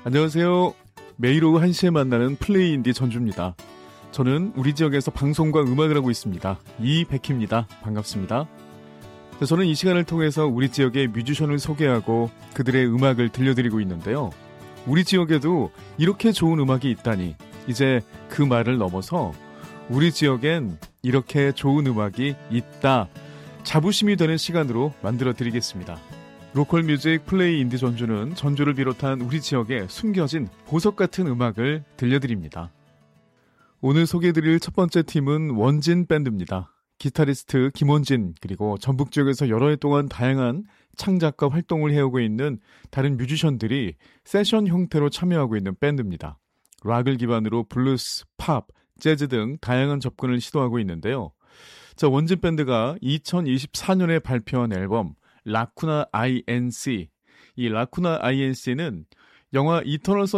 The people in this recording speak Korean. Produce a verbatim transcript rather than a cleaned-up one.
안녕하세요. 매일 오후 한 시에 만나는 플레이 인디 전주입니다. 저는 우리 지역에서 방송과 음악을 하고 있습니다. 이백희입니다. 반갑습니다. 저는 이 시간을 통해서 우리 지역의 뮤지션을 소개하고 그들의 음악을 들려드리고 있는데요. 우리 지역에도 이렇게 좋은 음악이 있다니 이제 그 말을 넘어서 우리 지역엔 이렇게 좋은 음악이 있다. 자부심이 되는 시간으로 만들어 드리겠습니다. 로컬 뮤직 플레이 인디 전주는 전주를 비롯한 우리 지역에 숨겨진 보석 같은 음악을 들려드립니다. 오늘 소개해드릴 첫 번째 팀은 원진 밴드입니다. 기타리스트 김원진 그리고 전북 지역에서 여러 해 동안 다양한 창작과 활동을 해오고 있는 다른 뮤지션들이 세션 형태로 참여하고 있는 밴드입니다. 락을 기반으로 블루스, 팝, 재즈 등 다양한 접근을 시도하고 있는데요. 자, 원진 밴드가 이천이십사 년에 발표한 앨범 라쿠나 아이엔씨, 이 라쿠나 아이엔씨는 영화 이터널